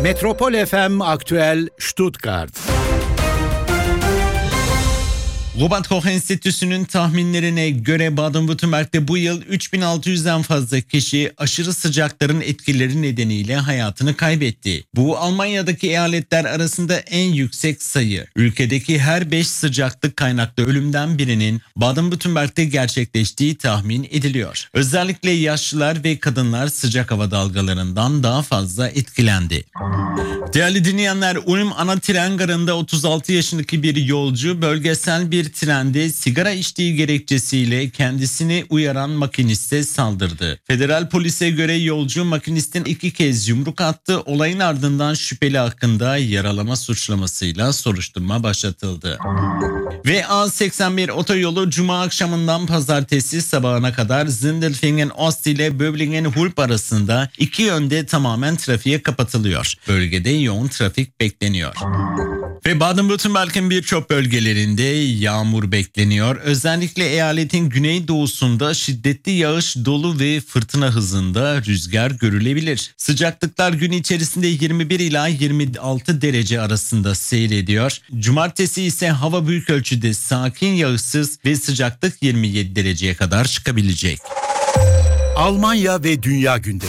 Metropol FM Aktüel Stuttgart. Robert Koch Enstitüsü'nün tahminlerine göre Baden-Württemberg'de bu yıl 3600'den fazla kişi aşırı sıcakların etkileri nedeniyle hayatını kaybetti. Bu Almanya'daki eyaletler arasında en yüksek sayı. Ülkedeki her 5 sıcaklık kaynaklı ölümden birinin Baden-Württemberg'de gerçekleştiği tahmin ediliyor. Özellikle yaşlılar ve kadınlar sıcak hava dalgalarından daha fazla etkilendi. Değerli dinleyenler, Ulm ana tren garında 36 yaşındaki bir yolcu bölgesel bir trende sigara içtiği gerekçesiyle kendisini uyaran makiniste saldırdı. Federal polise göre yolcu makinistin 2 kez yumruk attı. Olayın ardından şüpheli hakkında yaralama suçlamasıyla soruşturma başlatıldı. Ve A81 otoyolu Cuma akşamından Pazartesi sabahına kadar Sindelfingen Ost ile Böblingen Hulp arasında 2 yönde tamamen trafiğe kapatılıyor. Bölgede yoğun trafik bekleniyor. Ve Baden-Württemberg'in birçok bölgelerinde yağmur bekleniyor. Özellikle eyaletin güneydoğusunda şiddetli yağış, dolu ve fırtına hızında rüzgar görülebilir. Sıcaklıklar gün içerisinde 21 ila 26 derece arasında seyrediyor. Cumartesi ise hava büyük ölçüde sakin, yağışsız ve sıcaklık 27 dereceye kadar çıkabilecek. Almanya ve dünya gündemi.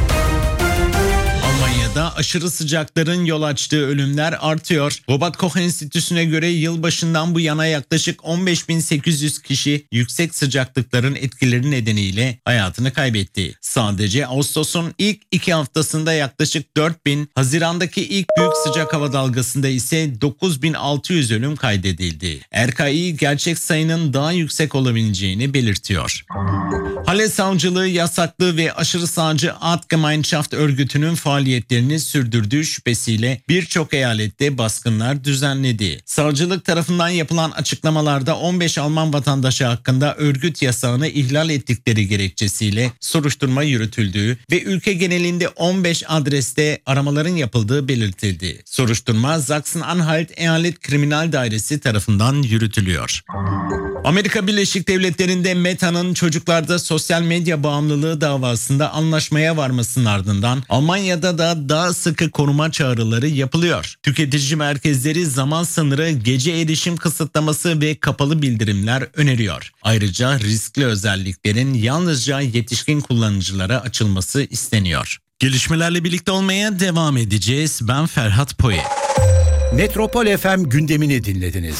Almanya'da aşırı sıcakların yol açtığı ölümler artıyor. Robert Koch Enstitüsü'ne göre yılbaşından bu yana yaklaşık 15.800 kişi yüksek sıcaklıkların etkileri nedeniyle hayatını kaybetti. Sadece Ağustos'un ilk 2 haftasında yaklaşık 4.000, Haziran'daki ilk büyük sıcak hava dalgasında ise 9.600 ölüm kaydedildi. RKI gerçek sayının daha yüksek olabileceğini belirtiyor. Halle Savcılığı yasaklı ve aşırı sağcı Artgemeinschaft örgütünün faaliyetlerini sürdürdüğü şüphesiyle birçok eyalette baskınlar düzenledi. Savcılık tarafından yapılan açıklamalarda 15 Alman vatandaşı hakkında örgüt yasağını ihlal ettikleri gerekçesiyle soruşturma yürütüldüğü ve ülke genelinde 15 adreste aramaların yapıldığı belirtildi. Soruşturma Sachsen-Anhalt Eyalet Kriminal Dairesi tarafından yürütülüyor. Amerika Birleşik Devletleri'nde Meta'nın çocuklarda sosyal medya bağımlılığı davasında anlaşmaya varmasının ardından Almanya'da da daha sıkı koruma çağrıları yapılıyor. Tüketici merkezleri zaman sınırı, gece erişim kısıtlaması ve kapalı bildirimler öneriyor. Ayrıca riskli özelliklerin yalnızca yetişkin kullanıcılara açılması isteniyor. Gelişmelerle birlikte olmaya devam edeceğiz. Ben Ferhat Poye. Metropol FM gündemini dinlediniz.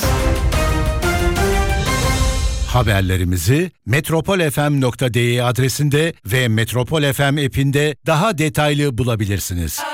Haberlerimizi metropolfm.de adresinde ve Metropol FM app'inde daha detaylı bulabilirsiniz.